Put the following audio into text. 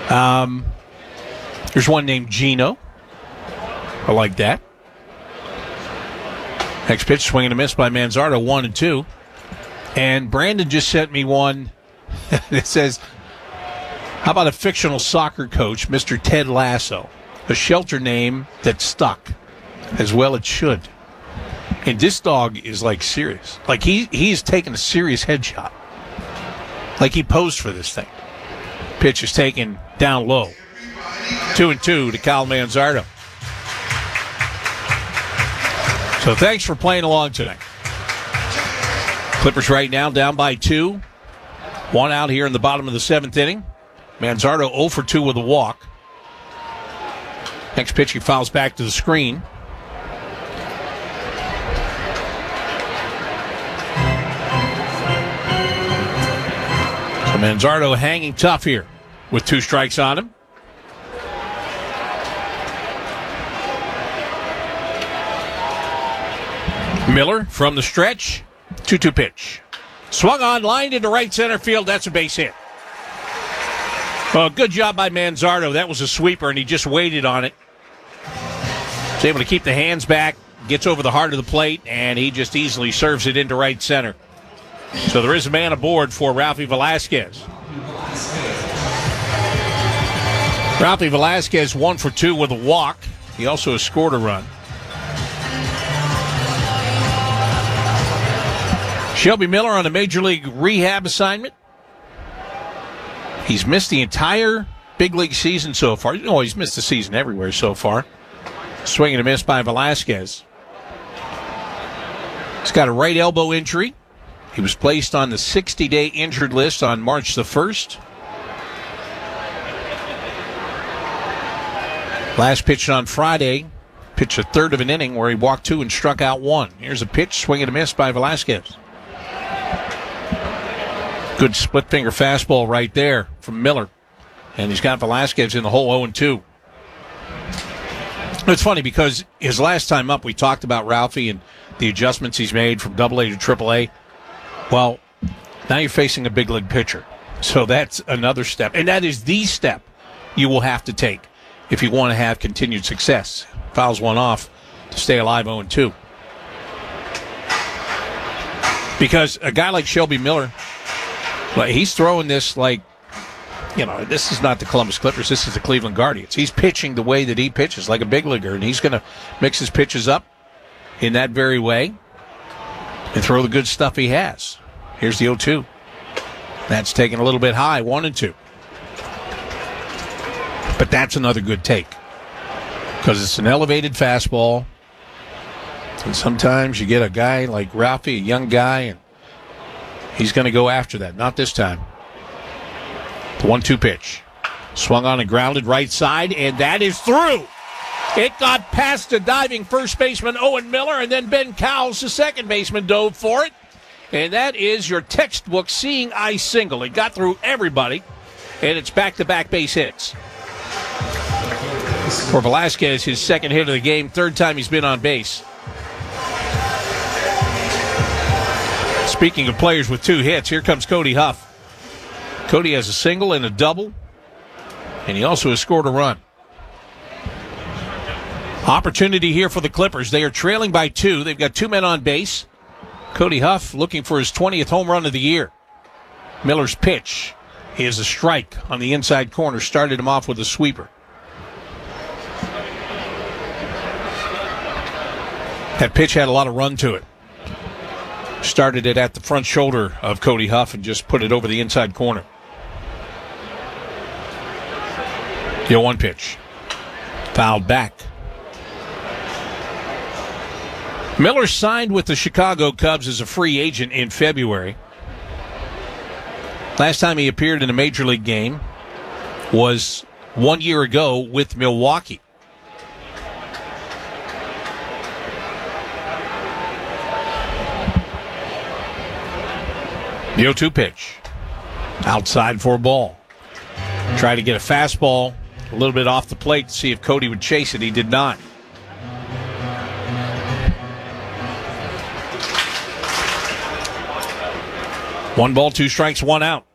There's one named Gino. I like that. Next pitch, swing and a miss by Manzardo, 1-2. And Brandon just sent me one that says, how about a fictional soccer coach, Mr. Ted Lasso? A shelter name that stuck. As well it should. And this dog is like serious. Like he's taking a serious headshot. Like he posed for this thing. Pitch is taken down low. 2-2 to Kyle Manzardo. So thanks for playing along tonight. Clippers right now down by 2. 1 out here in the bottom of the 7th inning. Manzardo 0 for 2 with a walk. Next pitch, he fouls back to the screen. So Manzardo hanging tough here with 2 strikes on him. Miller from the stretch. 2-2 pitch. Swung on, lined into right center field. That's a base hit. Well, good job by Manzardo. That was a sweeper, and he just waited on it. He's able to keep the hands back, gets over the heart of the plate, and he just easily serves it into right center. So there is a man aboard for Ralphie Velasquez. Ralphie Velasquez 1 for 2 with a walk. He also has scored a run. Shelby Miller on a major league rehab assignment. He's missed the entire big league season so far. Oh, he's missed the season everywhere so far. Swing and a miss by Velasquez. He's got a right elbow injury. He was placed on the 60-day injured list on March the 1st. Last pitch on Friday, pitched a third of an inning where he walked 2 and struck out 1. Here's a pitch, swing and a miss by Velasquez. Good split finger fastball right there from Miller. And he's got Velasquez in the hole 0-2. It's funny because his last time up, we talked about Ralphie and the adjustments he's made from AA to AAA. Well, now you're facing a big league pitcher. So that's another step. And that is the step you will have to take if you want to have continued success. Fouls one off to stay alive 0-2. Because a guy like Shelby Miller, like he's throwing this like, you know, this is not the Columbus Clippers. This is the Cleveland Guardians. He's pitching the way that he pitches, like a big leaguer, and he's going to mix his pitches up in that very way and throw the good stuff he has. Here's the 0-2. That's taken a little bit high, 1-2. But that's another good take because it's an elevated fastball. And sometimes you get a guy like Ralphie, a young guy, and he's going to go after that. Not this time. The 1-2 pitch. Swung on and grounded right side, and that is through. It got past the diving first baseman Owen Miller, and then Ben Cowles, the second baseman, dove for it. And that is your textbook seeing eye single. It got through everybody, and it's back-to-back base hits. For Velasquez, his second hit of the game, third time he's been on base. Speaking of players with 2 hits, here comes Cody Huff. Cody has a single and a double, and he also has scored a run. Opportunity here for the Clippers. They are trailing by 2. They've got 2 men on base. Cody Huff looking for his 20th home run of the year. Miller's pitch is a strike on the inside corner. Started him off with a sweeper. That pitch had a lot of run to it. Started it at the front shoulder of Cody Huff and just put it over the inside corner. The 0-1 pitch. Fouled back. Miller signed with the Chicago Cubs as a free agent in February. Last time he appeared in a major league game was 1 year ago with Milwaukee. The 0-2 pitch. Outside for a ball. Tried to get a fastball a little bit off the plate to see if Cody would chase it. He did not. One ball, 2 strikes, 1 out.